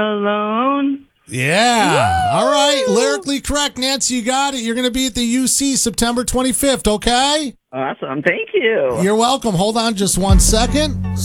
Alone. Yeah. All right. Lyrically correct, Nancy. You got it. You're going to be at the UC September 25th, okay? Awesome. Thank you. You're welcome. Hold on just 1 second.